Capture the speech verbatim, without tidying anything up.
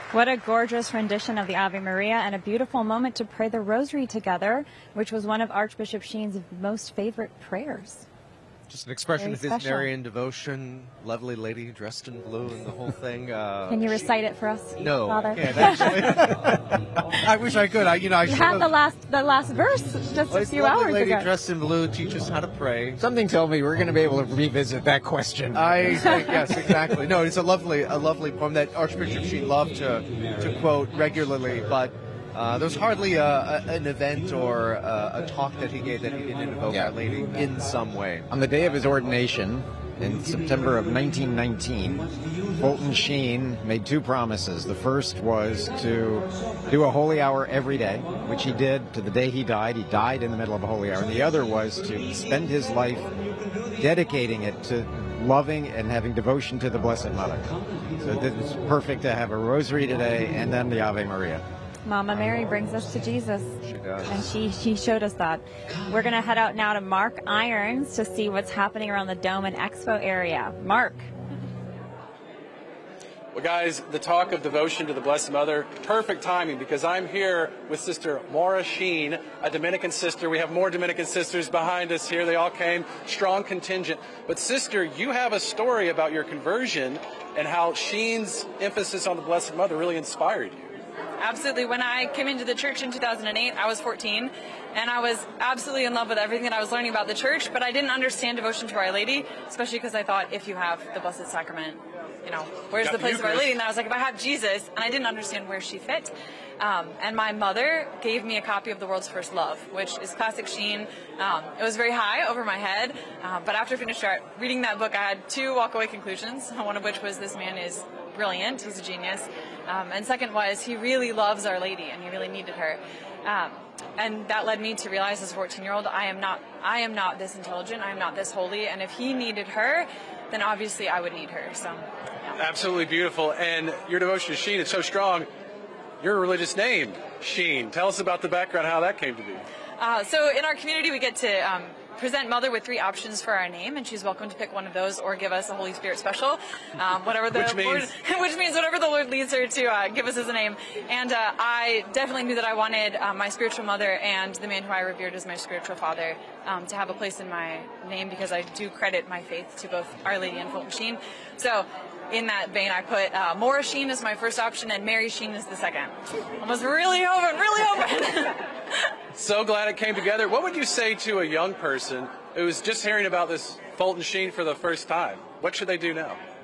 What a gorgeous rendition of the Ave Maria and a beautiful moment to pray the rosary together, which was one of Archbishop Sheen's most favorite prayers. Just an expression Very of his special. Marian devotion, lovely lady dressed in blue and the whole thing. Uh, Can you recite it for us, no, Father? I can't actually. I wish I could. I, you know, I You should had have. the last, the last verse just Well, a this few lovely hours lady ago. dressed in blue teach us how to pray. Something told me we're going to be able to revisit that question. I think, yes, exactly. No, it's a lovely, a lovely poem that Archbishop Sheen loved to to quote regularly, but uh, there was hardly a, a, an event or a, a talk that he gave that he didn't invoke Yeah. Our Lady in some way. On the day of his ordination, in September of nineteen nineteen, Fulton Sheen made two promises. The first was to do a holy hour every day, which he did to the day he died. He died in the middle of a holy hour. And the other was to spend his life dedicating it to loving and having devotion to the Blessed Mother. So it's perfect to have a rosary today and then the Ave Maria. Mama Mary brings us to Jesus. She does. And she, she showed us that. We're going to head out now to Mark Irons to see what's happening around the Dome and Expo area. Mark. Well, guys, the talk of devotion to the Blessed Mother, perfect timing because I'm here with Sister Maura Sheen, a Dominican sister. We have more Dominican sisters behind us here. They all came, strong contingent. But Sister, you have a story about your conversion and how Sheen's emphasis on the Blessed Mother really inspired you. Absolutely. When I came into the church in two thousand eight, I was fourteen, and I was absolutely in love with everything that I was learning about the church, but I didn't understand devotion to Our Lady, especially because I thought if you have the Blessed Sacrament, you know, where's Got the the place of Our Eucharist. Lady? And I was like, if I have Jesus, and I didn't understand where she fit. Um, and my mother gave me a copy of The World's First Love, which is classic Sheen. Um, it was very high over my head, uh, but after I finished start reading that book, I had two walk-away conclusions, one of which was this man is brilliant, he's a genius. Um, and second was he really loves Our Lady and he really needed her. Um, and that led me to realize as a fourteen-year-old, I am not I am not this intelligent, I am not this holy, and if he needed her, then obviously I would need her. So, yeah. Absolutely beautiful. And your devotion to Sheen is so strong. Your religious name, Sheen. Tell us about the background, how that came to be. Uh, so in our community, we get to um, present Mother with three options for our name, and she's welcome to pick one of those or give us a Holy Spirit special, um, whatever the Which means? Lord, which means whatever the Lord leads her to uh, give us as a name. And uh, I definitely knew that I wanted uh, my spiritual mother and the man who I revered as my spiritual father um, to have a place in my name because I do credit my faith to both Our Lady and Fulton Sheen. So in that vein, I put uh, Maura Sheen as my first option and Mary Sheen as the second. I was really hoping, really hoping. So glad it came together. What would you say to a young person who's just hearing about this Fulton Sheen for the first time? What should they do now?